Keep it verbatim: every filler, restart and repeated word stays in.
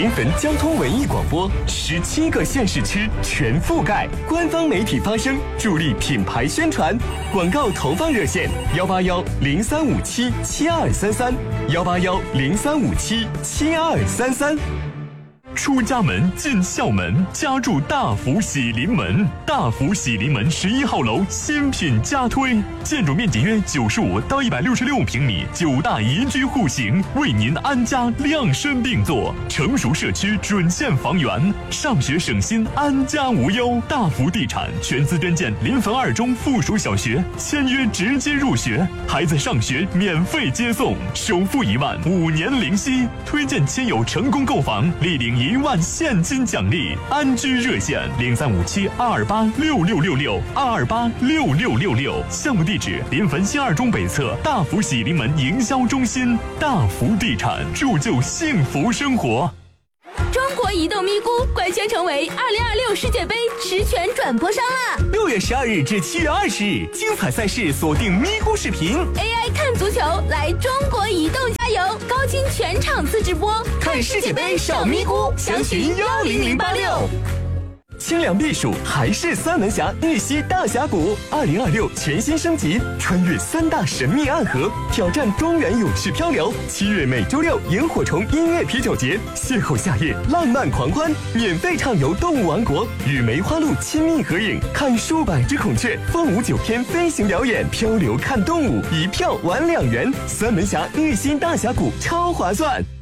临汾交通文艺广播，十七个县市区全覆盖，官方媒体发声，助力品牌宣传。广告投放热线：幺八幺零三五七七二三三，幺八幺零三五七七二三三。 出家门进校门，家住大福喜临门。大福喜临门十一号楼新品加推，建筑面积约九十五到一百六十六平米，九大宜居户型，为您安家量身定做。成熟社区准线房源，上学省心，安家无忧。大福地产全资捐建临汾二中附属小学，签约直接入学，孩子上学免费接送，首付一万，五年零息。推荐亲友成功购房，立领一万现金奖励。安居热线零三五七二二八六六六六二二八六六六六。项目地址：临汾新二中北侧大福喜临门营销中心。大福地产，铸就幸福生活。 中国移动咪咕官宣成为二零二六世界杯实权转播商啦！ 六月十二日至七月二十日，精彩赛事锁定咪咕视频 ，A I 看足球，来中国移动加油！高清全场次直播， 看世界杯上咪咕，详询幺零零八六。清凉避暑还是三门峡玉溪大峡谷，二零二六全新升级，穿越三大神秘暗河，挑战中原永续漂流。七月每周六萤火虫音乐啤酒节，邂逅夏夜浪漫狂欢，免费畅游动物王国，与梅花鹿亲密合影，看数百只孔雀，凤舞九天飞行表演，漂流看动物，一票玩两元。三门峡玉溪大峡谷超划算。